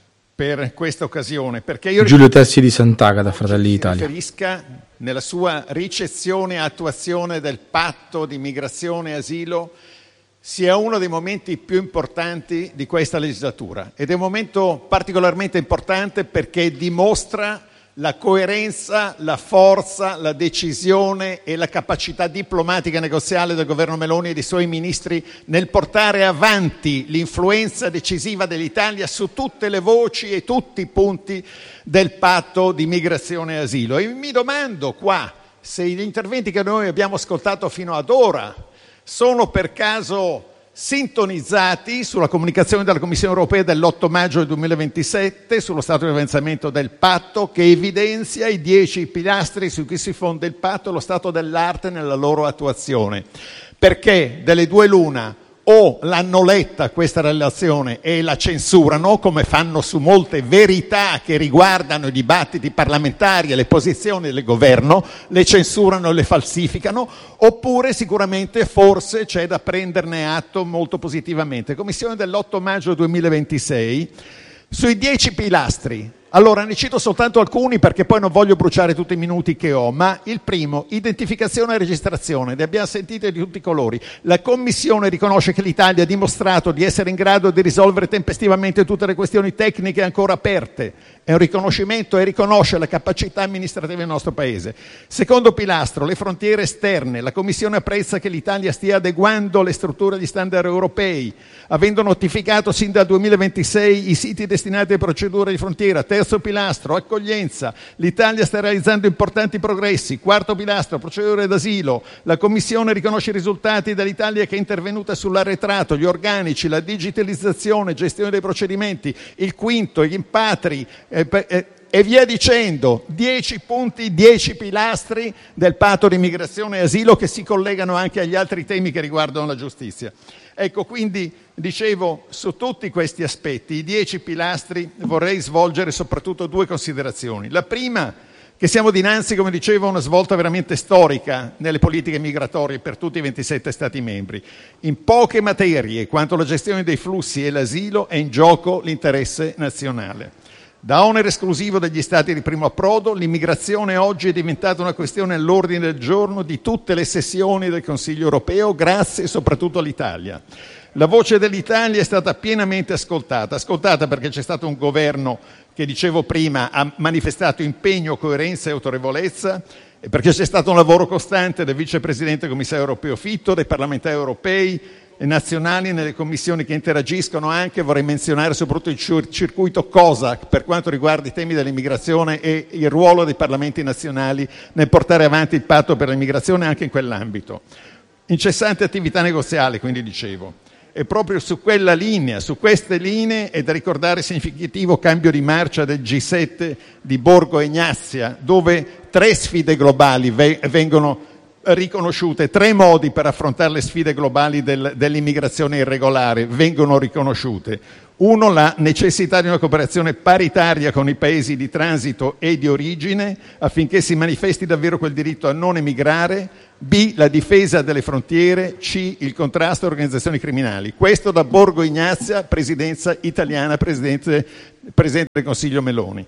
per questa occasione, perché io Giulio Terzi di Sant'Agata, Fratelli d'Italia. riferisca nella sua ricezione e attuazione del patto di migrazione e asilo sia uno dei momenti più importanti di questa legislatura, ed è un momento particolarmente importante perché dimostra la coerenza, la forza, la decisione e la capacità diplomatica e negoziale del governo Meloni e dei suoi ministri nel portare avanti l'influenza decisiva dell'Italia su tutte le voci e tutti i punti del patto di migrazione e asilo. E mi domando qua se gli interventi che noi abbiamo ascoltato fino ad ora sono per caso sintonizzati sulla comunicazione della Commissione europea dell'8 maggio del 2027 sullo stato di avanzamento del patto, che evidenzia i 10 pilastri su cui si fonda il patto e lo stato dell'arte nella loro attuazione. Perché delle due l'una: o l'hanno letta questa relazione e la censurano, come fanno su molte verità che riguardano i dibattiti parlamentari e le posizioni del governo, le censurano e le falsificano, oppure sicuramente forse c'è da prenderne atto molto positivamente. Commissione dell'8 maggio 2026, sui 10 pilastri. Allora, ne cito soltanto alcuni perché poi non voglio bruciare tutti i minuti che ho, ma il primo, identificazione e registrazione, ne abbiamo sentite di tutti i colori. La Commissione riconosce che l'Italia ha dimostrato di essere in grado di risolvere tempestivamente tutte le questioni tecniche ancora aperte. È un riconoscimento e riconosce la capacità amministrativa del nostro Paese. Secondo pilastro, le frontiere esterne. La Commissione apprezza che l'Italia stia adeguando le strutture agli standard europei, avendo notificato sin dal 2026 i siti destinati a procedure di frontiera. Terzo pilastro, accoglienza. L'Italia sta realizzando importanti progressi. Quarto pilastro, procedure d'asilo. La Commissione riconosce i risultati dell'Italia che è intervenuta sull'arretrato, gli organici, la digitalizzazione, gestione dei procedimenti. Il quinto, gli rimpatri, e via dicendo. 10 punti, 10 pilastri del patto di migrazione e asilo che si collegano anche agli altri temi che riguardano la giustizia. Ecco, quindi dicevo, su tutti questi aspetti, i 10 pilastri, vorrei svolgere soprattutto 2 considerazioni. La prima, che siamo dinanzi, come dicevo, a una svolta veramente storica nelle politiche migratorie per tutti i 27 Stati membri. In poche materie, quanto alla gestione dei flussi e l'asilo, è in gioco l'interesse nazionale. Da onere esclusivo degli Stati di primo approdo, l'immigrazione oggi è diventata una questione all'ordine del giorno di tutte le sessioni del Consiglio europeo, grazie soprattutto all'Italia. La voce dell'Italia è stata pienamente ascoltata perché c'è stato un governo che, dicevo prima, ha manifestato impegno, coerenza e autorevolezza, e perché c'è stato un lavoro costante del vicepresidente commissario europeo Fitto, dei parlamentari europei e nazionali nelle commissioni che interagiscono anche. Vorrei menzionare soprattutto il circuito COSAC per quanto riguarda i temi dell'immigrazione e il ruolo dei parlamenti nazionali nel portare avanti il patto per l'immigrazione anche in quell'ambito. Incessante attività negoziale, quindi dicevo. è proprio su quella linea, su queste linee è da ricordare il significativo cambio di marcia del G7 di Borgo Egnazia, dove 3 sfide globali vengono riconosciute, 3 modi per affrontare le sfide globali dell'immigrazione irregolare vengono riconosciute. 1, la necessità di una cooperazione paritaria con i paesi di transito e di origine affinché si manifesti davvero quel diritto a non emigrare. B, la difesa delle frontiere. C, il contrasto alle organizzazioni criminali. Questo da Borgo Egnazia, presidenza italiana, presidente del Consiglio Meloni.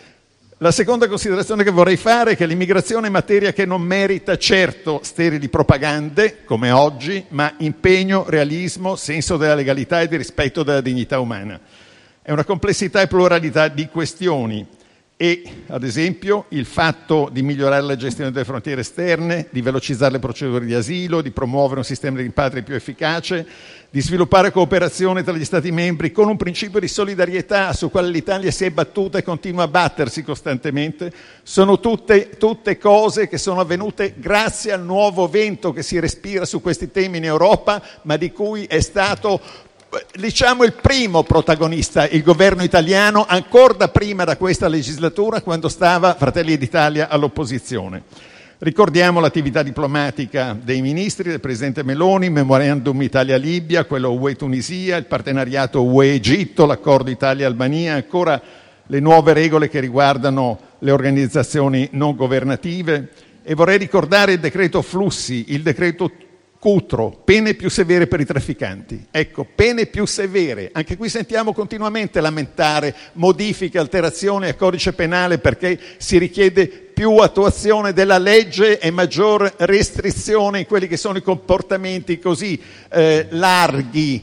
La seconda considerazione che vorrei fare è che l'immigrazione è materia che non merita certo sterili propagande, come oggi, ma impegno, realismo, senso della legalità e di rispetto della dignità umana. È una complessità e pluralità di questioni e, ad esempio, il fatto di migliorare la gestione delle frontiere esterne, di velocizzare le procedure di asilo, di promuovere un sistema di rimpatri più efficace, di sviluppare cooperazione tra gli Stati membri con un principio di solidarietà su quale l'Italia si è battuta e continua a battersi costantemente, sono tutte cose che sono avvenute grazie al nuovo vento che si respira su questi temi in Europa, ma di cui è stato, diciamo, il primo protagonista il governo italiano, ancora da prima da questa legislatura, quando stava Fratelli d'Italia all'opposizione. Ricordiamo l'attività diplomatica dei ministri, del presidente Meloni, il memorandum Italia-Libia, quello UE-Tunisia, il partenariato UE-Egitto, l'accordo Italia-Albania, ancora le nuove regole che riguardano le organizzazioni non governative. E vorrei ricordare il decreto flussi, il decreto Cutro, pene più severe per i trafficanti. Ecco, pene più severe. Anche qui sentiamo continuamente lamentare modifiche, alterazioni al codice penale perché si richiede più attuazione della legge e maggior restrizione in quelli che sono i comportamenti così larghi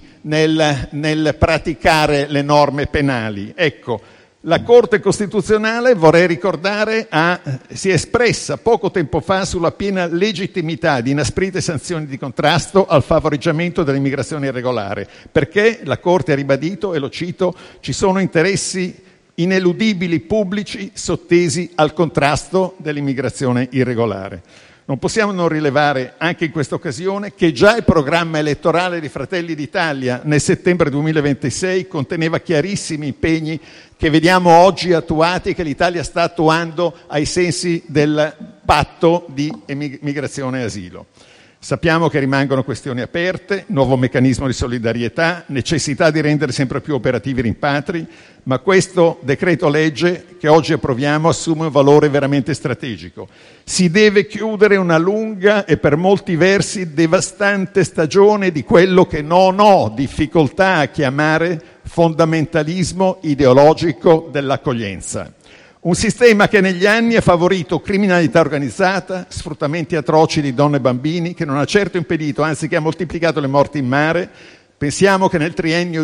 nel praticare le norme penali. Ecco, la Corte Costituzionale, vorrei ricordare, si è espressa poco tempo fa sulla piena legittimità di inasprite sanzioni di contrasto al favoreggiamento dell'immigrazione irregolare, perché la Corte ha ribadito, e lo cito, ci sono interessi ineludibili pubblici sottesi al contrasto dell'immigrazione irregolare. Non possiamo non rilevare anche in questa occasione che già il programma elettorale di Fratelli d'Italia nel settembre 2026 conteneva chiarissimi impegni che vediamo oggi attuati e che l'Italia sta attuando ai sensi del patto di migrazione e asilo. Sappiamo che rimangono questioni aperte, nuovo meccanismo di solidarietà, necessità di rendere sempre più operativi i rimpatri, ma questo decreto legge che oggi approviamo assume un valore veramente strategico. Si deve chiudere una lunga e per molti versi devastante stagione di quello che non ho difficoltà a chiamare fondamentalismo ideologico dell'accoglienza. Un sistema che negli anni ha favorito criminalità organizzata, sfruttamenti atroci di donne e bambini, che non ha certo impedito, anzi che ha moltiplicato le morti in mare. Pensiamo che nel triennio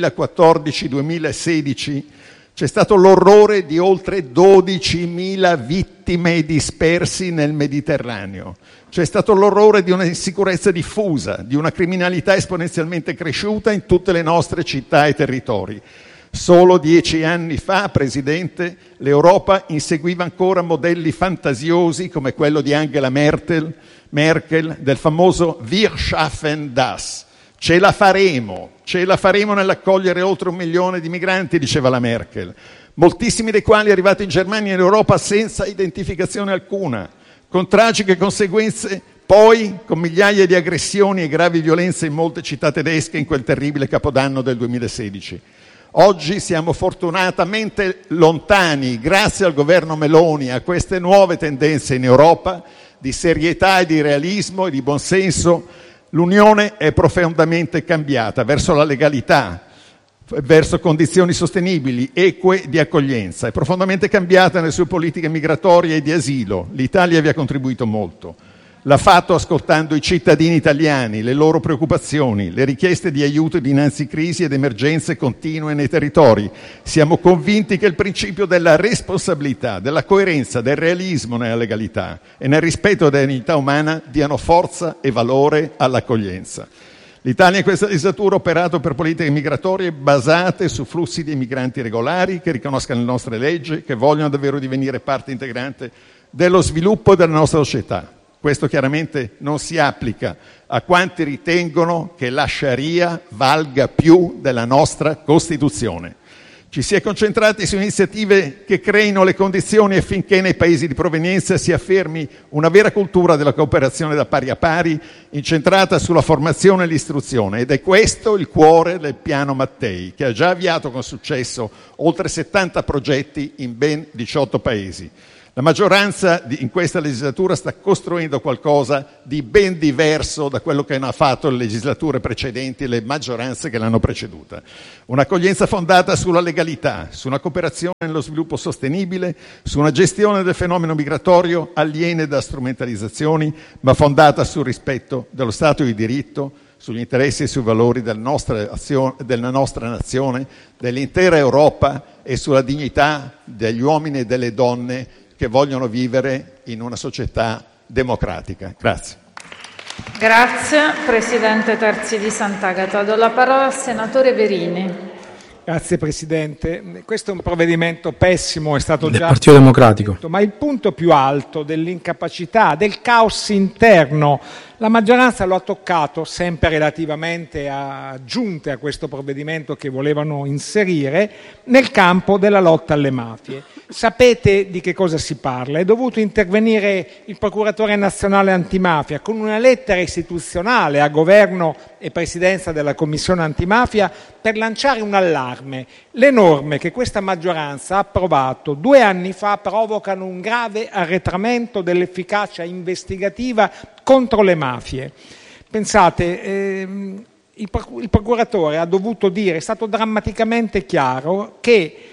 2014-2016 c'è stato l'orrore di oltre 12.000 vittime dispersi nel Mediterraneo. C'è stato l'orrore di una insicurezza diffusa, di una criminalità esponenzialmente cresciuta in tutte le nostre città e territori. Solo 10 anni fa, Presidente, l'Europa inseguiva ancora modelli fantasiosi come quello di Angela Merkel, del famoso Wir schaffen das. Ce la faremo nell'accogliere oltre 1 milione di migranti, diceva la Merkel, moltissimi dei quali arrivati in Germania e in Europa senza identificazione alcuna, con tragiche conseguenze poi con migliaia di aggressioni e gravi violenze in molte città tedesche in quel terribile capodanno del 2016. Oggi siamo fortunatamente lontani, grazie al governo Meloni, a queste nuove tendenze in Europa di serietà e di realismo e di buonsenso. L'Unione è profondamente cambiata verso la legalità, verso condizioni sostenibili, eque di accoglienza. È profondamente cambiata nelle sue politiche migratorie e di asilo. L'Italia vi ha contribuito molto. L'ha fatto ascoltando i cittadini italiani, le loro preoccupazioni, le richieste di aiuto dinanzi a crisi ed emergenze continue nei territori. Siamo convinti che il principio della responsabilità, della coerenza, del realismo nella legalità e nel rispetto della dignità umana diano forza e valore all'accoglienza. L'Italia in questa legislatura ha operato per politiche migratorie basate su flussi di migranti regolari che riconoscano le nostre leggi, che vogliono davvero divenire parte integrante dello sviluppo della nostra società. Questo chiaramente non si applica a quanti ritengono che la Sharia valga più della nostra Costituzione. Ci si è concentrati su iniziative che creino le condizioni affinché nei paesi di provenienza si affermi una vera cultura della cooperazione da pari a pari, incentrata sulla formazione e l'istruzione, ed è questo il cuore del piano Mattei, che ha già avviato con successo oltre 70 progetti in ben 18 paesi. La maggioranza in questa legislatura sta costruendo qualcosa di ben diverso da quello che hanno fatto le legislature precedenti e le maggioranze che l'hanno preceduta. Un'accoglienza fondata sulla legalità, su una cooperazione nello sviluppo sostenibile, su una gestione del fenomeno migratorio aliene da strumentalizzazioni, ma fondata sul rispetto dello Stato di diritto, sugli interessi e sui valori della nostra nazione, dell'intera Europa e sulla dignità degli uomini e delle donne che vogliono vivere in una società democratica. Grazie. Grazie, Presidente Terzi di Sant'Agata. Do la parola al senatore Verini. Grazie Presidente. Questo è un provvedimento pessimo, è stato del già Partito Democratico. detto, ma il punto più alto dell'incapacità, del caos interno, la maggioranza lo ha toccato, sempre relativamente a giunte a questo provvedimento che volevano inserire, nel campo della lotta alle mafie. Sapete di che cosa si parla? È dovuto intervenire il procuratore nazionale antimafia con una lettera istituzionale a governo e presidenza della commissione antimafia per lanciare un allarme. Le norme che questa maggioranza ha approvato 2 anni fa provocano un grave arretramento dell'efficacia investigativa contro le mafie. Pensate, il procuratore ha dovuto dire, è stato drammaticamente chiaro, che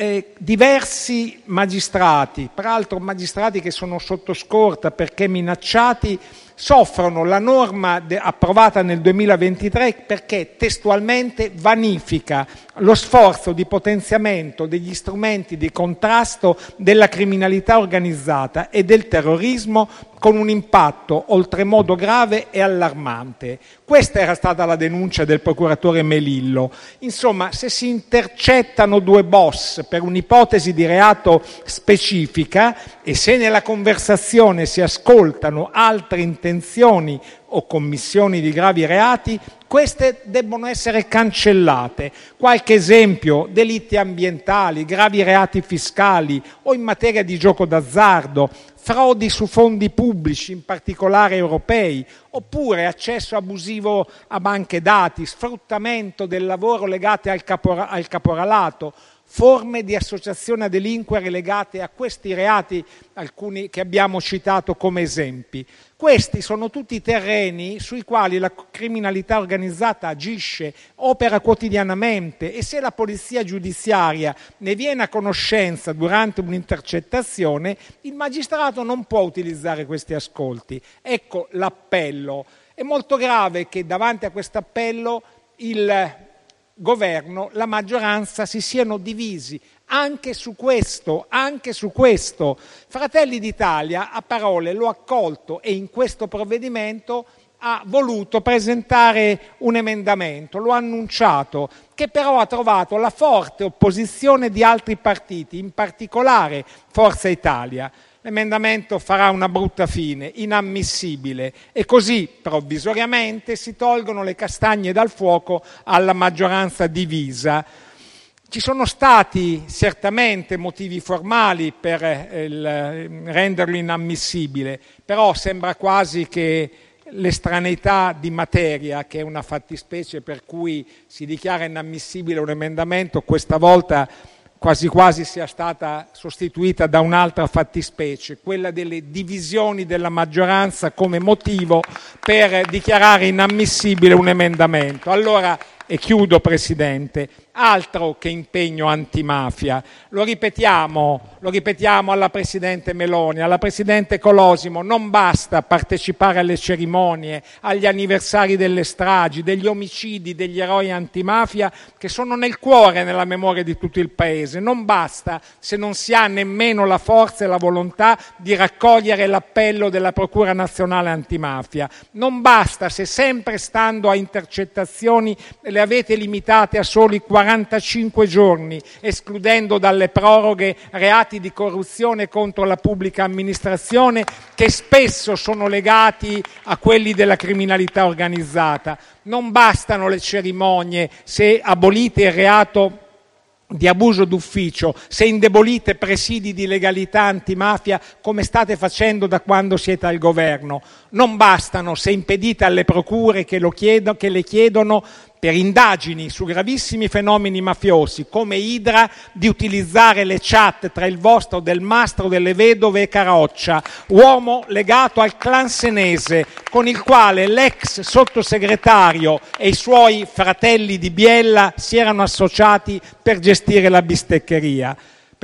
diversi magistrati, peraltro magistrati che sono sotto scorta perché minacciati, soffrono la norma approvata nel 2023 perché testualmente vanifica lo sforzo di potenziamento degli strumenti di contrasto della criminalità organizzata e del terrorismo con un impatto oltremodo grave e allarmante. Questa era stata la denuncia del procuratore Melillo. Insomma, se si intercettano 2 boss per un'ipotesi di reato specifica e se nella conversazione si ascoltano altre intenzioni o commissioni di gravi reati, queste debbono essere cancellate. Qualche esempio: delitti ambientali, gravi reati fiscali o in materia di gioco d'azzardo, frodi su fondi pubblici, in particolare europei, oppure accesso abusivo a banche dati, sfruttamento del lavoro legate al caporalato, forme di associazione a delinquere legate a questi reati, alcuni che abbiamo citato come esempi. Questi sono tutti terreni sui quali la criminalità organizzata agisce, opera quotidianamente, e se la polizia giudiziaria ne viene a conoscenza durante un'intercettazione, il magistrato non può utilizzare questi ascolti. Ecco l'appello. È molto grave che davanti a questo appello il governo, la maggioranza si siano divisi anche su questo. Fratelli d'Italia a parole lo ha accolto e in questo provvedimento ha voluto presentare un emendamento, lo ha annunciato, che però ha trovato la forte opposizione di altri partiti, in particolare Forza Italia. L'emendamento farà una brutta fine, inammissibile, e così provvisoriamente si tolgono le castagne dal fuoco alla maggioranza divisa. Ci sono stati certamente motivi formali per renderlo inammissibile, però sembra quasi che l'estraneità di materia, che è una fattispecie per cui si dichiara inammissibile un emendamento, questa volta quasi quasi sia stata sostituita da un'altra fattispecie, quella delle divisioni della maggioranza come motivo per dichiarare inammissibile un emendamento. Allora, e chiudo Presidente, altro che impegno antimafia, lo ripetiamo alla Presidente Meloni, alla Presidente Colosimo: non basta partecipare alle cerimonie, agli anniversari delle stragi, degli omicidi, degli eroi antimafia che sono nel cuore e nella memoria di tutto il Paese, non basta se non si ha nemmeno la forza e la volontà di raccogliere l'appello della Procura Nazionale Antimafia, non basta se sempre stando a intercettazioni le avete limitate a soli 40 45 giorni, escludendo dalle proroghe reati di corruzione contro la pubblica amministrazione che spesso sono legati a quelli della criminalità organizzata. Non bastano le cerimonie se abolite il reato di abuso d'ufficio, se indebolite presidi di legalità antimafia come state facendo da quando siete al governo. Non bastano se impedite alle procure che le chiedono per indagini su gravissimi fenomeni mafiosi come Idra di utilizzare le chat tra il vostro Del Mastro delle Vedove e Caroccia, uomo legato al clan senese con il quale l'ex sottosegretario e i suoi fratelli di Biella si erano associati per gestire la bisteccheria.